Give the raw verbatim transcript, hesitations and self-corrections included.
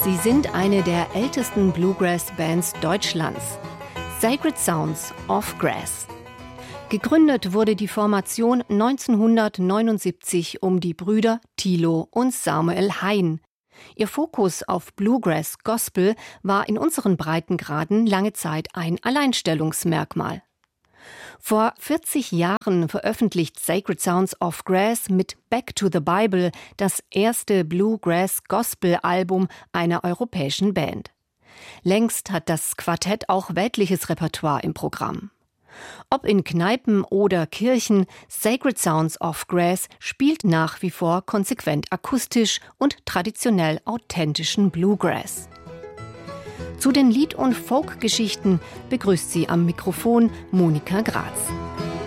Sie sind eine der ältesten Bluegrass-Bands Deutschlands. Sacred Sounds of Grass. Gegründet wurde die Formation neunzehnhundertneunundsiebzig um die Brüder Thilo und Samuel Hein. Ihr Fokus auf Bluegrass Gospel war in unseren Breitengraden lange Zeit ein Alleinstellungsmerkmal. Vor vierzig Jahren veröffentlicht Sacred Sounds of Grass mit Back to the Bible das erste Bluegrass-Gospel-Album einer europäischen Band. Längst hat das Quartett auch weltliches Repertoire im Programm. Ob in Kneipen oder Kirchen, Sacred Sounds of Grass spielt nach wie vor konsequent akustisch und traditionell authentischen Bluegrass. Zu den Lied- und Folk-Geschichten begrüßt sie am Mikrofon Monika Graz.